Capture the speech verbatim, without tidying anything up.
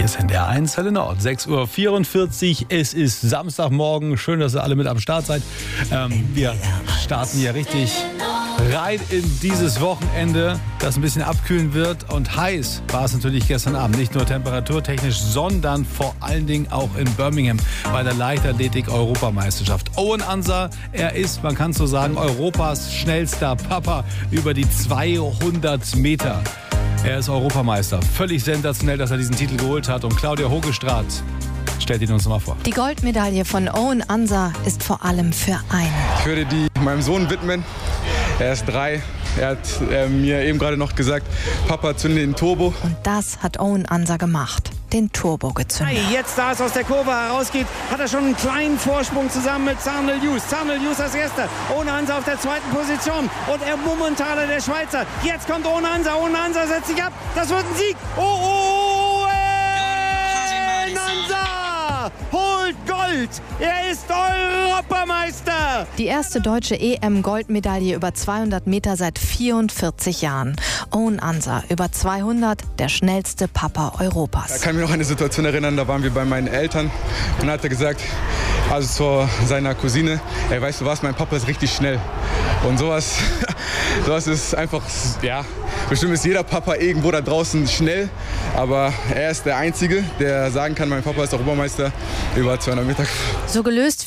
S N D R eins, Hölle Nord, sechs Uhr vierundvierzig. Es ist Samstagmorgen. Schön, dass ihr alle mit am Start seid. Ähm, wir starten hier richtig rein in dieses Wochenende, das ein bisschen abkühlen wird. Und heiß war es natürlich gestern Abend. Nicht nur temperaturtechnisch, sondern vor allen Dingen auch in Birmingham bei der Leichtathletik-Europameisterschaft. Owen Ansah, er ist, man kann so sagen, Europas schnellster Papa über die zweihundert Meter. Er ist Europameister. Völlig sensationell, dass er diesen Titel geholt hat. Und Claudia Hogestraat stellt ihn uns mal vor. Die Goldmedaille von Owen Ansah ist vor allem für einen. Ich würde die meinem Sohn widmen. Er ist drei. Er hat äh, mir eben gerade noch gesagt, Papa, zünde den Turbo. Und das hat Owen Ansah gemacht. Den Turbo gezündet. Jetzt, da es aus der Kurve herausgeht, hat er schon einen kleinen Vorsprung zusammen mit Zharnel Hughes. Zharnel Hughes als Erster. Owen Ansah auf der zweiten Position. Und er Mummentaler, der Schweizer. Jetzt kommt Owen Ansah. Owen Ansah setzt sich ab. Das wird ein Sieg. Oh, oh, Owen Ansah holt Gold. Er ist Europameister. Die erste deutsche E M-Goldmedaille über zweihundert Meter seit vierundvierzig Jahren. Owen Ansah über zweihundert, der schnellste Papa Europas. Ich kann mich noch an eine Situation erinnern, da waren wir bei meinen Eltern und da hat er gesagt, also zu seiner Cousine, ey, weißt du was, mein Papa ist richtig schnell. Und sowas, sowas ist einfach, ja, bestimmt ist jeder Papa irgendwo da draußen schnell, aber er ist der Einzige, der sagen kann, mein Papa ist Europameister über zweihundert Meter. So gelöst